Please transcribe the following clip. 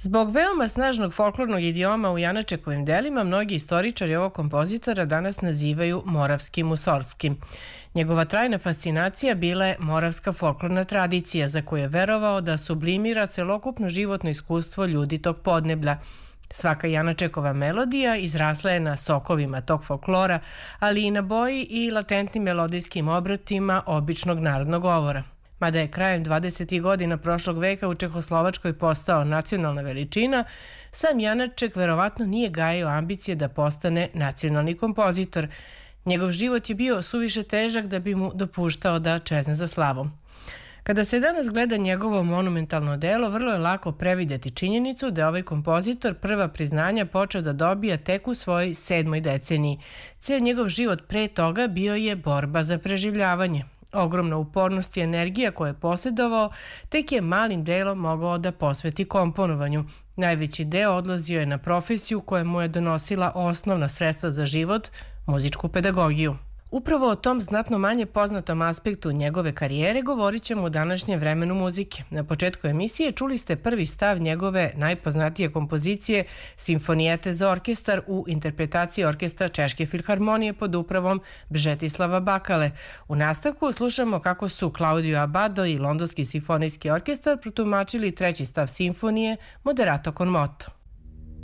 Zbog veoma snažnog folklornog idioma u Janačekovim delima, mnogi istoričari ovog kompozitora danas nazivaju moravskim musorskim. Njegova trajna fascinacija bila je moravska folklorna tradicija, za koju je verovao da sublimira celokupno životno iskustvo ljudi tog podneblja. Svaka Janačekova melodija izrasla je na sokovima tog folklora, ali i na boji i latentnim melodijskim obratima običnog narodnog govora. Mada je krajem 20. godina prošlog veka u Čehoslovačkoj postao nacionalna veličina, sam Janaček verovatno nije gajio ambicije da postane nacionalni kompozitor. Njegov život je bio suviše težak da bi mu dopuštao da čezne za slavom. Kada se danas gleda njegovo monumentalno delo, vrlo je lako prevideti činjenicu da je ovaj kompozitor prva priznanja počeo da dobija tek u svojoj 7. deceniji. Ceo njegov život pre toga bio je borba za preživljavanje. Ogromna upornost i energija koju je posjedovao tek je malim delom mogao da posveti komponovanju. Najveći deo odlazio je na profesiju koja mu je donosila osnovna sredstva za život, muzičku pedagogiju. Upravo o tom znatno manje poznatom aspektu njegove karijere govorit ćemo u današnjem vremenu muzike. Na početku emisije čuli ste prvi stav njegove najpoznatije kompozicije Simfonijete za orkestar u interpretaciji orkestra Češke filharmonije pod upravom Bžetislava Bakale. U nastavku slušamo kako su Claudio Abbado i Londonski simfonijski orkestar protumačili treći stav simfonije Moderato con moto.